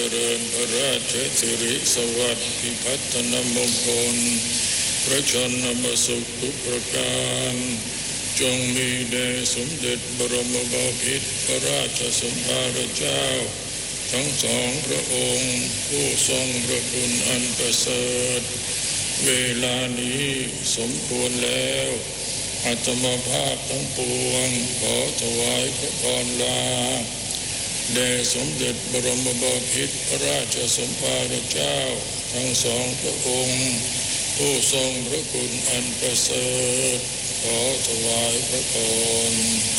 ริญพระราชสิริสวัสดิ์พิพัฒนมงคลพระชนมสุขทุกประการจงมีแด่สมเด็จบรมบพิตรพระราชสมภารเจ้าทั้งสองพระองค์ผู้ทรงพระคุณอันประเสริฐเวลานี้สมควรแล้วอาตมาภาพทั้งปวงขอถวายพระพรลาแด่สมเด็จบรมบพิตรพระราชสมภารเจ้าทั้งสองพระองค์ผู้ทรงพระคุณอันประเสริฐขอถวายพระพร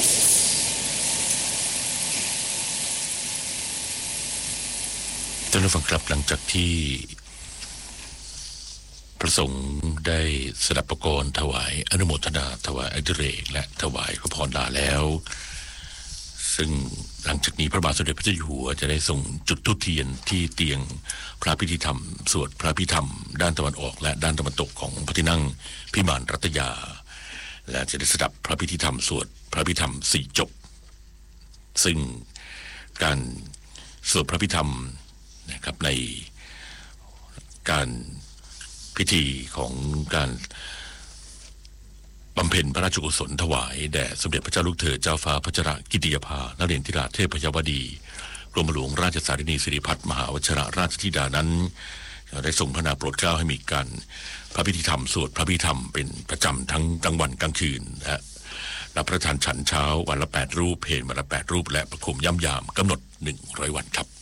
ท่านผู้ฟังครับหลังจากที่พระสงฆ์ได้สดับประกรณ์ถวายอนุโมทนาถวายอดิเรกและถวายพระพรลาแล้วซึ่งหลังจากนี้พระบาทสมเด็จพระเจ้าอยู่หัวจะได้ส่งจุดธูปเทียนที่เตียงพระพิธีธรรมสวดพระพิธรรมด้านตะวันออกและด้านตะวันตกของพระที่นั่งพิมานรัตยาและจะได้สดับพระพิธีธรรมสวดพระพิธรรม4จบซึ่งการสวดพระพิธรรมนะครับในการพิธีของการบำเพ็ญพระราชกุศลถวายแด่สมเด็จพระเจ้าลูกเธอเจ้าฟ้าพัชรกิติยภานเรศธิราชเทพยวดีกรมหลวงราชสารินีสิริพัฒน์มหาวชิรราชธิดานั้นได้ทรงพระนาโปรดเกล้าให้มีการพระพิธีธรรมสวดพระพิธรรมเป็นประจำทั้งกลางวันกลางคืนและรับประทานฉันเช้าวันละ8รูปเพลวันละ8รูปและประคมย่ำยามกำหนด100 วันครับ